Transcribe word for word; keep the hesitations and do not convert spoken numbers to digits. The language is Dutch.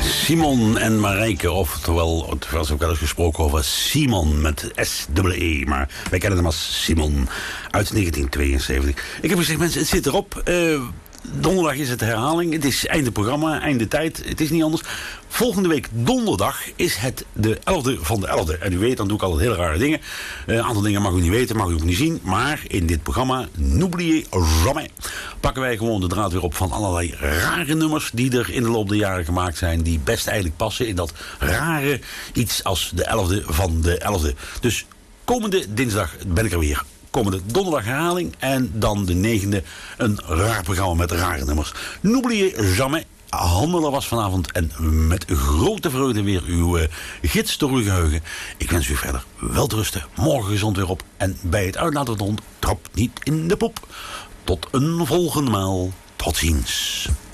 Simon en Marijke, oftewel, het was ook wel eens gesproken over Simon met S E E, maar wij kennen hem als Simon uit negentien tweeënzeventig. Ik heb gezegd, mensen, het zit erop. Uh, donderdag is het herhaling. Het is einde programma, einde tijd. Het is niet anders. Volgende week donderdag is het de elfde van de elfde. En u weet, dan doe ik altijd hele rare dingen. Een uh, aantal dingen mag u niet weten, mag u ook niet zien. Maar in dit programma, n'oubliez jamais, pakken wij gewoon de draad weer op van allerlei rare nummers die er in de loop der jaren gemaakt zijn. Die best eigenlijk passen in dat rare iets als de elfde van de elfde. Dus komende dinsdag ben ik er weer. Komende donderdag herhaling. En dan de negende een raar programma met rare nummers. N'oubliez jamais. Handelen was vanavond en met grote vreugde weer uw uh, gids door uw geheugen. Ik wens u verder welterusten. Morgen gezond weer op. En bij het uitlaten van de hond, trap niet in de poep. Tot een volgende maal. Tot ziens.